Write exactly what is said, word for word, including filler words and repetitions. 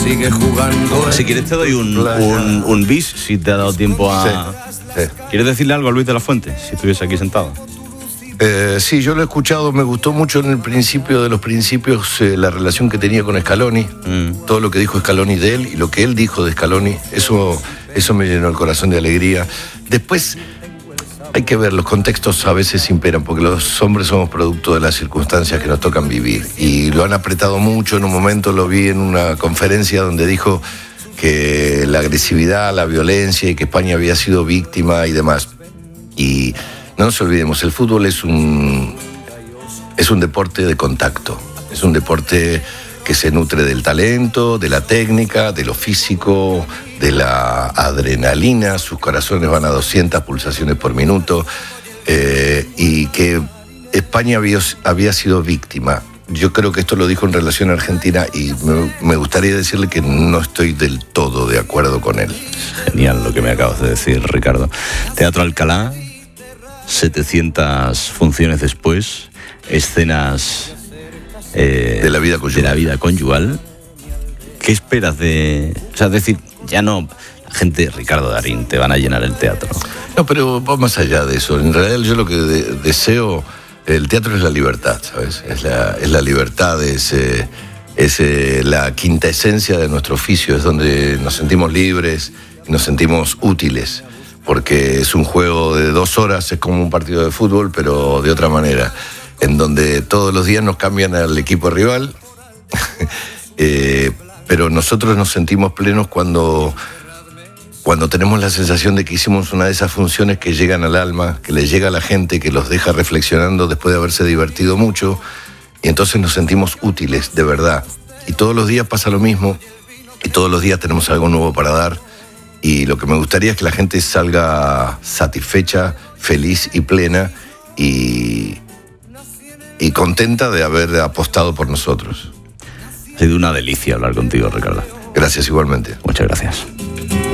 sigue jugando. Si quieres te doy un, un, un bis, si te ha dado tiempo a... Sí, sí. ¿Quieres decirle algo a Luis de la Fuente, si estuviese aquí sentado? Eh, sí, yo lo he escuchado, me gustó mucho en el principio de los principios eh, la relación que tenía con Scaloni, mm. todo lo que dijo Scaloni de él y lo que él dijo de Scaloni, eso, eso me llenó el corazón de alegría. Después hay que ver, los contextos a veces imperan, porque los hombres somos producto de las circunstancias que nos tocan vivir, y lo han apretado mucho. En un momento lo vi en una conferencia donde dijo que la agresividad, la violencia y que España había sido víctima y demás. Y no nos olvidemos, el fútbol es un, es un deporte de contacto, es un deporte que se nutre del talento, de la técnica, de lo físico, de la adrenalina. Sus corazones van a doscientas pulsaciones por minuto, eh, y que España había, había sido víctima. Yo creo que esto lo dijo en relación a Argentina y me, me gustaría decirle que no estoy del todo de acuerdo con él. Genial lo que me acabas de decir, Ricardo. Teatro Alcalá, setecientas funciones después, escenas eh, de la vida conyugal. De la vida conyugal. ¿Qué esperas de...? O sea, decir, ya no... La gente, Ricardo Darín, te van a llenar el teatro. No, pero va más allá de eso. En realidad yo lo que de, deseo... El teatro es la libertad, ¿sabes? Es la, es la libertad, es, eh, es eh, la quinta esencia de nuestro oficio, es donde nos sentimos libres y nos sentimos útiles, porque es un juego de dos horas, es como un partido de fútbol, pero de otra manera, en donde todos los días nos cambian al equipo rival, eh, pero nosotros nos sentimos plenos cuando... Cuando tenemos la sensación de que hicimos una de esas funciones que llegan al alma, que le llega a la gente, que los deja reflexionando después de haberse divertido mucho, y entonces nos sentimos útiles, de verdad. Y todos los días pasa lo mismo, y todos los días tenemos algo nuevo para dar, y lo que me gustaría es que la gente salga satisfecha, feliz y plena, y, y contenta de haber apostado por nosotros. Ha sido una delicia hablar contigo, Ricardo. Gracias igualmente. Muchas gracias.